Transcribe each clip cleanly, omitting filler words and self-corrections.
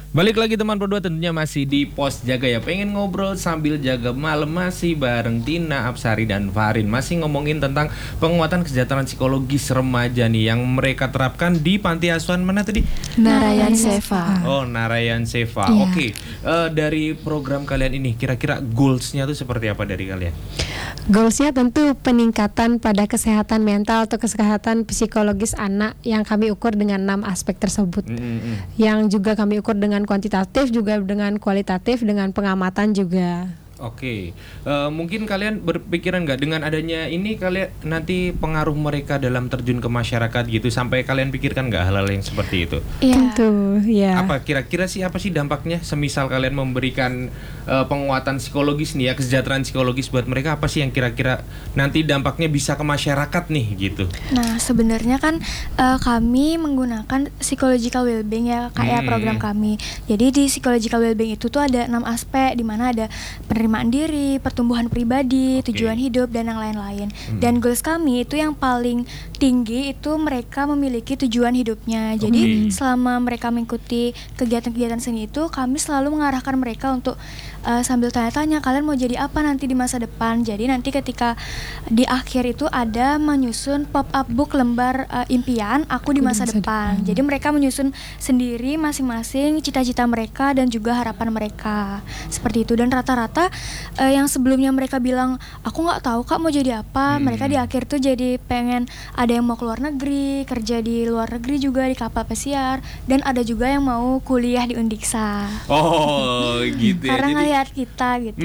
Balik lagi teman berdua, tentunya masih di Pos Jaga ya. Pengen ngobrol sambil jaga malam, masih bareng Tina, Apsari, dan Farin. Masih ngomongin tentang penguatan kesejahteraan psikologis remaja nih yang mereka terapkan di panti asuhan mana tadi? Narayan Seva. Oh, Narayan Seva. Iya. Oke. Dari program kalian ini kira-kira goals-nya tuh seperti apa dari kalian? Goalsnya tentu peningkatan pada kesehatan mental atau kesehatan psikologis anak yang kami ukur dengan 6 aspek tersebut. Yang juga kami ukur dengan kuantitatif, juga dengan kualitatif, dengan pengamatan juga. Oke, mungkin kalian berpikiran nggak dengan adanya ini kalian nanti pengaruh mereka dalam terjun ke masyarakat gitu, sampai kalian pikirkan nggak hal-hal yang seperti itu? Tentu, ya. Apa kira-kira sih apa sih dampaknya? Semisal kalian memberikan penguatan psikologis nih ya, kesejahteraan psikologis buat mereka, apa sih yang kira-kira nanti dampaknya bisa ke masyarakat nih gitu? Nah, sebenarnya kan kami menggunakan psychological well-being ya, kayak program kami. Jadi di psychological well-being itu tuh ada 6 aspek, di mana ada penerimaan diri, pertumbuhan pribadi, tujuan hidup, dan yang lain-lain. Dan goals kami itu yang paling tinggi itu mereka memiliki tujuan hidupnya. Jadi selama mereka mengikuti kegiatan-kegiatan seni itu, kami selalu mengarahkan mereka untuk sambil tanya-tanya, kalian mau jadi apa nanti di masa depan. Jadi nanti ketika di akhir itu ada menyusun pop-up book lembar impian aku di masa depan. Jadi mereka menyusun sendiri masing-masing cita-cita mereka dan juga harapan mereka. Seperti itu. Dan rata-rata yang sebelumnya mereka bilang aku nggak tahu kak mau jadi apa, mereka di akhir tuh jadi pengen, ada yang mau keluar negeri, kerja di luar negeri juga di kapal pesiar, dan ada juga yang mau kuliah di Undiksa. Oh gitu ya. Karena Jadi ngeliat kita gitu.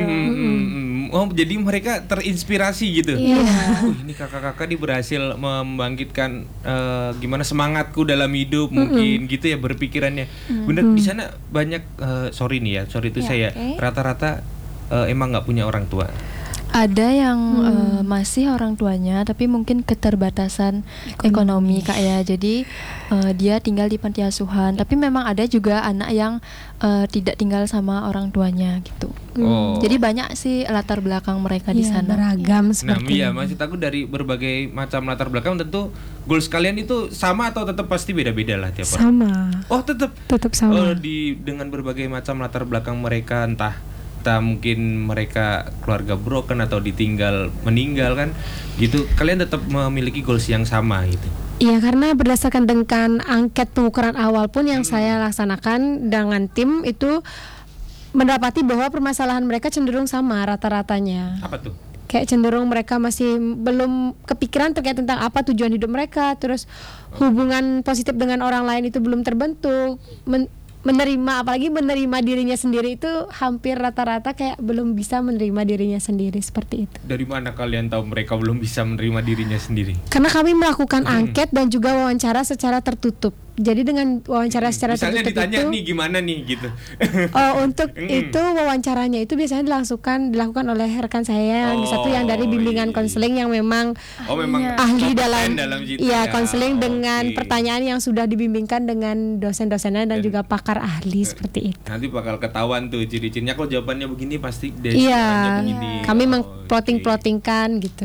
oh, jadi mereka terinspirasi gitu. Iya. Ini kakak-kakak nih berhasil membangkitkan gimana semangatku dalam hidup, mungkin gitu ya berpikirannya. Bener di sana banyak sorry itu saya rata-rata emang nggak punya orang tua. Ada yang masih orang tuanya, tapi mungkin keterbatasan ekonomi kak ya. Jadi dia tinggal di panti asuhan. Tapi memang ada juga anak yang tidak tinggal sama orang tuanya gitu. Jadi banyak sih latar belakang mereka di sana. Beragam Nah, seperti iya masih takut dari berbagai macam latar belakang. Tentu goals kalian itu sama atau tetap pasti beda-beda lah tiap orang? sama. Oh tetap sama. Dengan berbagai macam latar belakang mereka, entah mungkin mereka keluarga broken atau ditinggal meninggal kan gitu, kalian tetap memiliki goals yang sama gitu. Iya, karena berdasarkan dengan angket pengukuran awal pun yang saya laksanakan dengan tim itu mendapati bahwa permasalahan mereka cenderung sama rata-ratanya. Apa tuh? Kayak cenderung mereka masih belum kepikiran terkait tentang apa tujuan hidup mereka, terus hubungan positif dengan orang lain itu belum terbentuk, menerima, apalagi menerima dirinya sendiri itu hampir rata-rata kayak belum bisa menerima dirinya sendiri, seperti itu. Dari mana kalian tahu mereka belum bisa menerima dirinya sendiri? Karena kami melakukan angket dan juga wawancara secara tertutup. Jadi dengan wawancara secara misalnya tertutup ditanya itu, nih gimana nih gitu. untuk itu wawancaranya itu biasanya dilakukan oleh rekan saya yang satu yang dari bimbingan konseling yang memang ahli dalam situ ya. konseling dengan pertanyaan yang sudah dibimbingkan dengan dosen-dosennya dan juga pakar ahli seperti itu. Nanti bakal ketahuan tuh ciri-cirinya, kalau jawabannya begini pasti begini. Kami mengplotting-plottingkan gitu.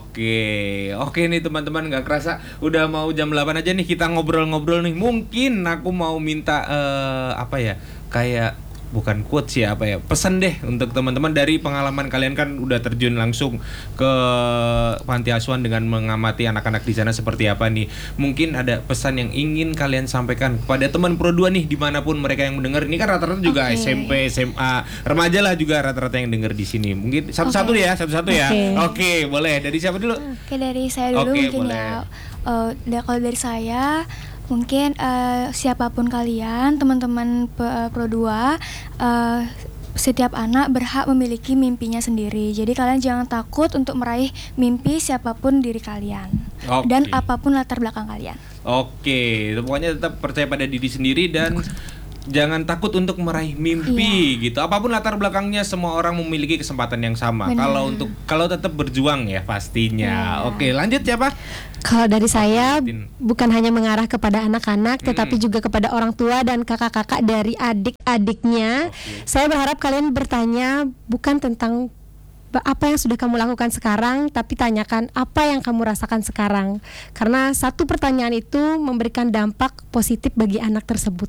Oke nih teman-teman, nggak kerasa udah mau jam 8 aja nih kita ngobrol-ngobrol nih. Mungkin aku mau minta kayak bukan quotes ya, pesan deh untuk teman-teman dari pengalaman kalian, kan udah terjun langsung ke panti asuhan dengan mengamati anak-anak di sana seperti apa nih. Mungkin ada pesan yang ingin kalian sampaikan kepada teman Pro 2 nih, dimanapun mereka yang mendengar. Ini kan rata-rata juga SMP, SMA, remaja lah juga rata-rata yang dengar di sini. Mungkin satu-satu ya. Oke, boleh. Dari siapa dulu? Oke, dari saya dulu mungkin boleh. Ya. Kalau dari saya mungkin siapapun kalian, teman-teman Pro 2, setiap anak berhak memiliki mimpinya sendiri. Jadi kalian jangan takut untuk meraih mimpi siapapun diri kalian dan apapun latar belakang kalian. Pokoknya tetap percaya pada diri sendiri dan jangan takut untuk meraih mimpi gitu. Apapun latar belakangnya, semua orang memiliki kesempatan yang sama. Kalau tetap berjuang ya pastinya. Oke, lanjut siapa? Kalau dari saya bukan hanya mengarah kepada anak-anak, tetapi juga kepada orang tua dan kakak-kakak dari adik-adiknya. Saya berharap kalian bertanya bukan tentang apa yang sudah kamu lakukan sekarang, tapi tanyakan apa yang kamu rasakan sekarang. Karena satu pertanyaan itu memberikan dampak positif bagi anak tersebut.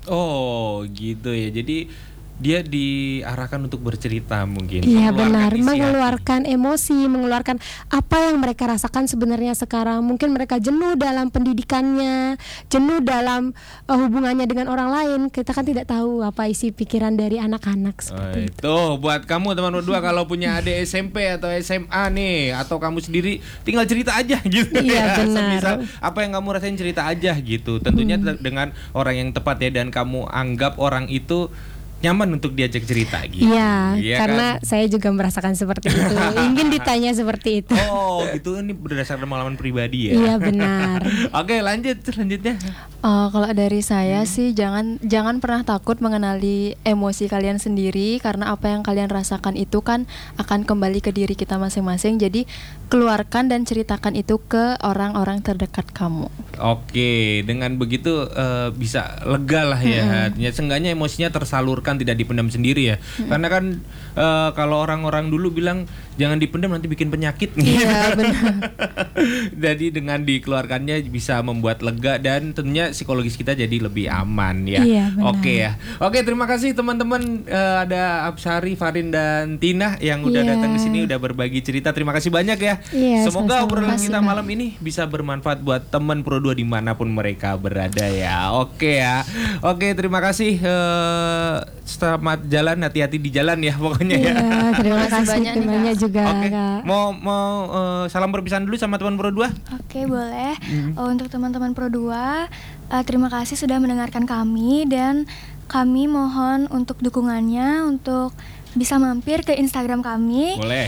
Oh gitu ya. Jadi dia diarahkan untuk bercerita mungkin. Iya mengeluarkan benar, isi hati. mengeluarkan emosi, mengeluarkan apa yang mereka rasakan sebenarnya sekarang. Mungkin mereka jenuh dalam pendidikannya, jenuh dalam hubungannya dengan orang lain. Kita kan tidak tahu apa isi pikiran dari anak-anak seperti itu. Tuh buat kamu teman berdua kalau punya adik SMP atau SMA nih, atau kamu sendiri tinggal cerita aja gitu Iya, ya. benar. Semisal apa yang kamu rasain cerita aja gitu. Tentunya dengan orang yang tepat ya, dan kamu anggap orang itu nyaman untuk diajak cerita gitu. Iya, Iya karena kan? saya juga merasakan seperti itu. Ingin ditanya seperti itu. Oh gitu, ini berdasarkan pengalaman pribadi ya. Iya benar. Oke lanjut selanjutnya. Kalau dari saya sih jangan pernah takut mengenali emosi kalian sendiri, karena apa yang kalian rasakan itu kan akan kembali ke diri kita masing-masing. Jadi keluarkan dan ceritakan itu ke orang-orang terdekat kamu. Oke, dengan begitu bisa lega lah ya. Ya seenggaknya emosinya tersalurkan, tidak dipendam sendiri ya. Karena kan kalau orang-orang dulu bilang jangan dipendam nanti bikin penyakit. Iya benar. Jadi dengan dikeluarkannya bisa membuat lega, dan tentunya psikologis kita jadi lebih aman ya. Iya, benar. Oke ya. Oke, terima kasih teman-teman. Ada Absari, Farin dan Tina yang udah Iya. datang ke sini, udah berbagi cerita. Terima kasih banyak ya. Iya, Semoga sama-sama. obrolan Makasih, kita Kak. malam ini bisa bermanfaat buat teman Pro 2 dimanapun mereka berada ya. Oke ya. Oke, terima kasih. Selamat jalan, hati-hati di jalan ya pokoknya ya. Iya, terima kasih banyak nih, banyak Kak. juga Oke. Kak. Mau salam perpisahan dulu sama teman Pro 2? Oke, boleh. Untuk teman-teman Pro 2, terima kasih sudah mendengarkan kami, dan kami mohon untuk dukungannya untuk bisa mampir ke Instagram kami, Boleh.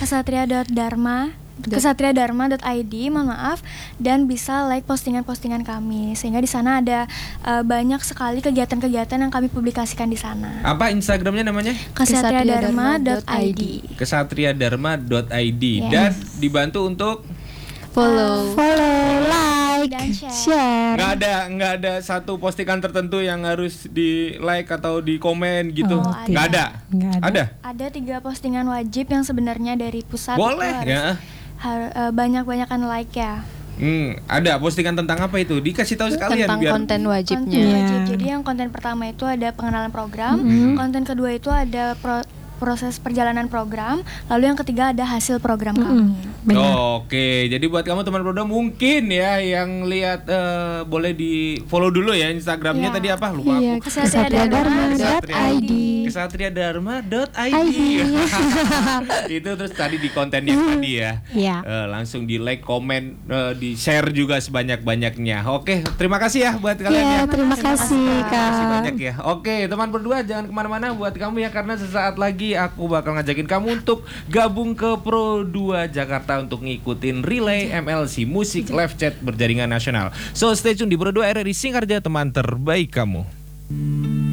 kesatria.dharma.id, mohon maaf, dan bisa like postingan-postingan kami, sehingga di sana ada banyak sekali kegiatan-kegiatan yang kami publikasikan di sana. Apa Instagramnya namanya? Kesatriadharma.id. Kesatriadharma.id. Yes. Dan dibantu untuk Follow. Like, Dan share. share. nggak ada satu postingan tertentu yang harus di like atau di komen gitu. Oh, Nggak ada. Nggak ada. Ada 3 postingan wajib yang sebenarnya dari pusat. Boleh itu ya. Banyak-banyakan like ya. Ada postingan tentang apa itu? Dikasih tahu sekalian Tentang biar konten Konten wajibnya. wajib. Iya. Jadi yang konten pertama itu ada pengenalan program, konten kedua itu ada proses perjalanan program, lalu yang ketiga ada hasil program kami. Benar. Oke, jadi buat kamu teman Proda mungkin ya yang lihat boleh di follow dulu ya Instagramnya Iya. tadi apa? Lupa Iya, aku. kesatriadharma.id. Kesatriadharma.id. Itu terus tadi di konten yang tadi ya. Iya. Langsung di like, komen, di share juga sebanyak-banyaknya. Oke, terima kasih ya buat kalian Iya, ya. terima kasih Terima kasih Kak. banyak ya. Oke, teman berdua jangan kemana-mana buat kamu ya, karena sesaat lagi aku bakal ngajakin kamu untuk gabung ke Pro 2 Jakarta untuk ngikutin Relay MLC Musik Live Chat berjaringan nasional. So stay tune di Pro 2 RRI Singkarja, teman terbaik kamu.